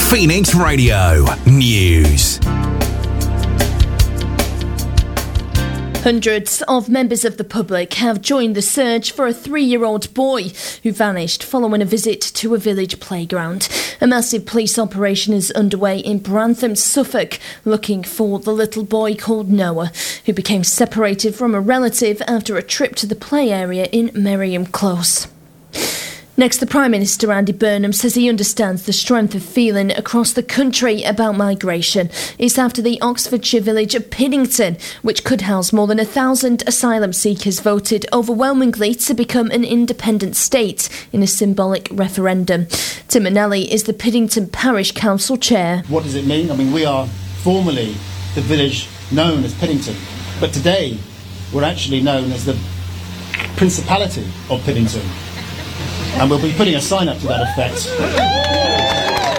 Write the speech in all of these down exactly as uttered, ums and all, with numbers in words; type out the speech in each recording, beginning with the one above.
Phoenix Radio News. Hundreds of members of the public have joined the search for a three-year-old boy who vanished following a visit to a village playground. A massive police operation is underway in Brantham, Suffolk, looking for the little boy called Noah, who became separated from a relative after a trip to the play area in Merriam Close. Next, the Prime Minister, Andy Burnham, says he understands the strength of feeling across the country about migration. It's after the Oxfordshire village of Piddington, which could house more than a thousand asylum seekers, voted overwhelmingly to become an independent state in a symbolic referendum. Tim Manelli is the Piddington Parish Council Chair. What does it mean? I mean, we are formally the village known as Piddington, but today we're actually known as the Principality of Piddington. And we'll be putting a sign up to that effect.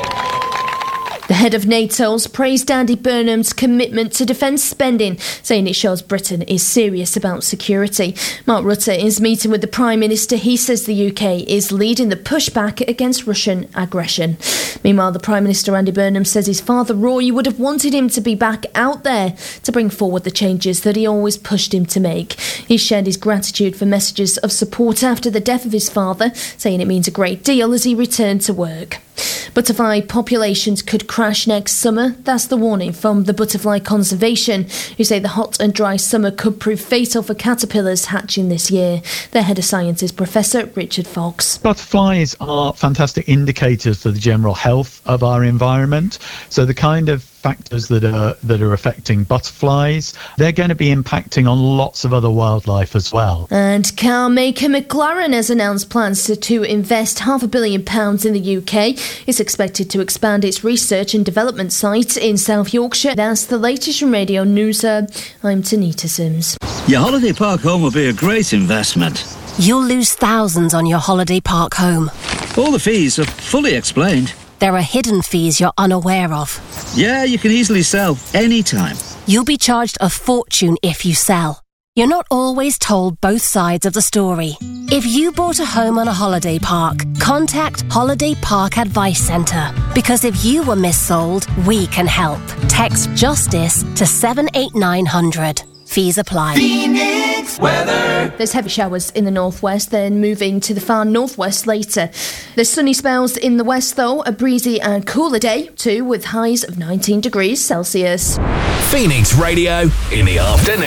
The head of NATO's praised Andy Burnham's commitment to defence spending, saying it shows Britain is serious about security. Mark Rutte is meeting with the Prime Minister. He says the U K is leading the pushback against Russian aggression. Meanwhile, the Prime Minister, Andy Burnham, says his father, Roy, would have wanted him to be back out there to bring forward the changes that he always pushed him to make. He shared his gratitude for messages of support after the death of his father, saying it means a great deal as he returned to work. Butterfly populations could crash next summer. That's the warning from the Butterfly Conservation, who say the hot and dry summer could prove fatal for caterpillars hatching this year. Their head of science is Professor Richard Fox. Butterflies are fantastic indicators for the general health of our environment. So the kind of factors that are that are affecting butterflies, they're going to be impacting on lots of other wildlife as well. And car maker McLaren has announced plans to, to invest half a billion pounds in the U K. It's expected to expand its research and development site in South Yorkshire. That's the latest from Radio News. Uh, I'm Tanita Sims. Your holiday park home will be a great investment. You'll lose thousands on your holiday park home. All the fees are fully explained. There are hidden fees you're unaware of. Yeah, you can easily sell anytime. You'll be charged a fortune if you sell. You're not always told both sides of the story. If you bought a home on a holiday park, contact Holiday Park Advice Centre. Because if you were missold, we can help. Text JUSTICE to seven eight nine hundred. Fees apply. Phoenix weather. There's heavy showers in the northwest, then moving to the far northwest later. There's sunny spells in the west, though, a breezy and cooler day, too, with highs of nineteen degrees Celsius. Phoenix Radio in the afternoon.